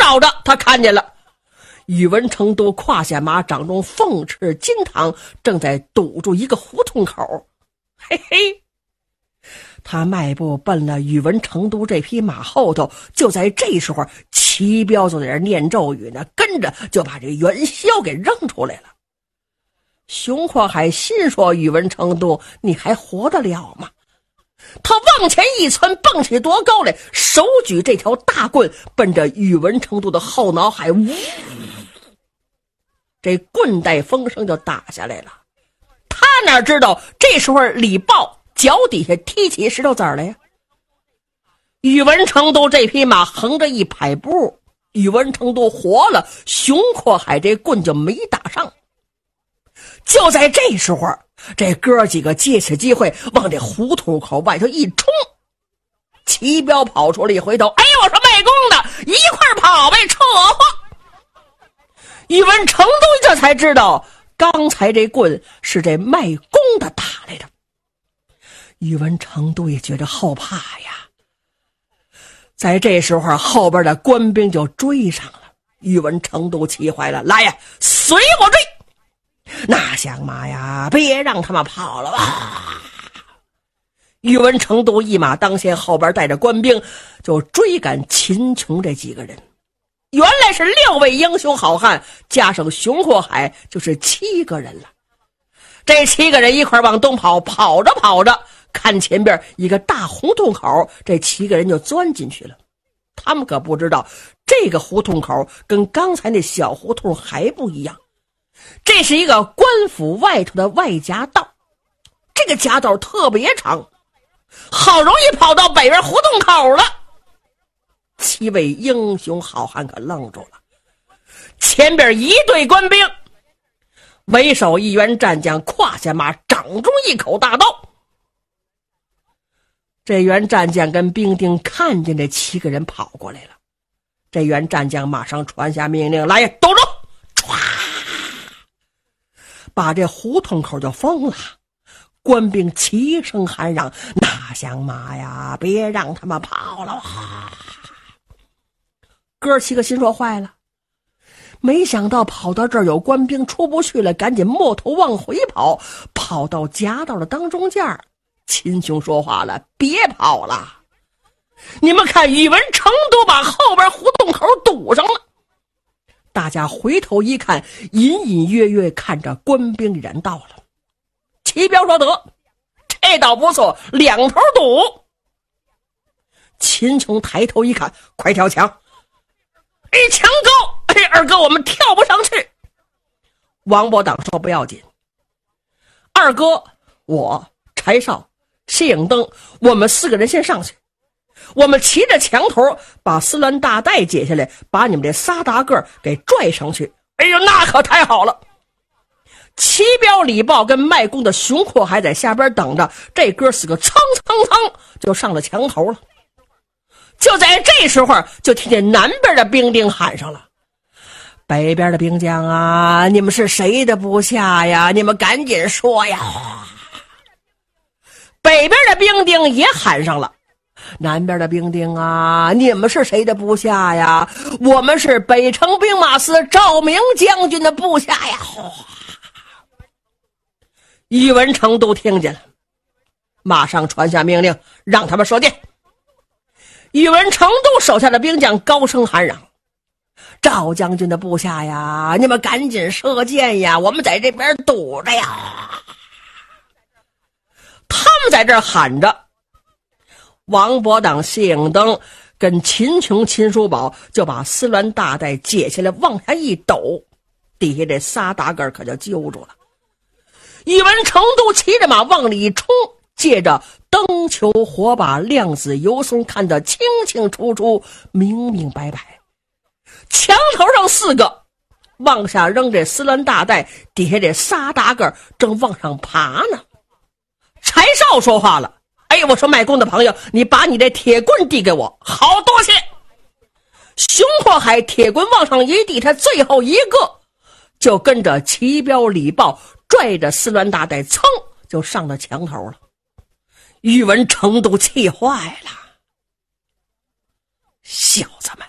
着他看见了，宇文成都胯下马，掌中凤翅金汤，正在堵住一个胡同口。嘿嘿，他迈步奔了宇文成都这匹马后头，就在这时候，齐彪就在这念咒语呢，跟着就把这元宵给扔出来了。熊阔海心说：宇文成都，你还活得了吗？他往前一窜，蹦起多高来，手举这条大棍，奔着宇文成都的后脑海，呜，这棍带风声就打下来了。他哪知道这时候李豹脚底下踢起石头子来呀！宇文成都这匹马横着一排步，宇文成都活了，熊阔海这棍就没打上。就在这时候，这哥几个借此机会往这胡同口外头一冲，齐彪跑出来一回头，哎，我说卖弓的，一块跑呗，扯话。宇文成都这才知道，刚才这棍是这卖弓的打来的。宇文成都也觉得后怕呀。在这时候，后边的官兵就追上了。宇文成都气坏了，来呀，随我追！那响马呀，别让他们跑了吧！宇文成都一马当先，后边带着官兵就追赶秦琼这几个人。原来是6位英雄好汉，加上熊阔海就是7个人了。这7个人一块往东跑，跑着跑着，看前边一个大胡同口，这7个人就钻进去了。他们可不知道，这个胡同口跟刚才那小胡同还不一样。这是一个官府外头的外夹道，这个夹道特别长，好容易跑到北边胡同口了。7位英雄好汉可愣住了，前边一队官兵，为首一员战将胯下马，掌中一口大刀。这员战将跟兵丁看见这7个人跑过来了，这员战将马上传下命令，来呀，都住！唰，把这胡同口就封了。官兵齐声喊嚷，那响马呀，别让他们跑了。哥7个心说坏了，没想到跑到这儿有官兵出不去了，赶紧摸头往回跑，跑到夹道的当中间。秦琼说话了，别跑了，你们看宇文成都把后边胡同口堵上了。大家回头一看，隐隐约约看着官兵人到了。齐彪说，得，这倒不错，2头堵。秦琼抬头一看，快跳墙！哎，墙高，哎，二哥我们跳不上去。王伯党说不要紧，二哥我柴少谢影灯，我们4个人先上去，我们骑着墙头把丝鸾大带解下来，把你们这仨大个给拽上去。哎呦，那可太好了！齐彪、李豹跟卖弓的熊阔还在下边等着，这哥4个蹭蹭蹭就上了墙头了。就在这时候，就听见南边的兵丁喊上了，北边的兵将啊，你们是谁的部下呀？你们赶紧说呀！北边的兵丁也喊上了，南边的兵丁啊，你们是谁的部下呀？我们是北城兵马司赵明将军的部下呀！宇文成都听见了，马上传下命令，让他们射箭。宇文成都手下的兵将高声喊嚷，赵将军的部下呀，你们赶紧射箭呀，我们在这边堵着呀。他们在这儿喊着，王伯党、谢影灯跟秦琼、秦叔宝就把丝鸾大带解下来往下一抖，底下这仨大个可就揪住了。宇文成都骑着马往里冲，借着灯球火把亮子油松看得清清楚楚明明白白。墙头上4个往下扔这丝鸾大带，底下这仨大个正往上爬呢。柴少说话了，哎，我说卖弓的朋友，你把你这铁棍递给我，好，多谢。熊阔海铁棍往上一递，他最后一个就跟着齐彪、李豹拽着丝鸾大带，噌就上了墙头了。宇文成都气坏了，小子们，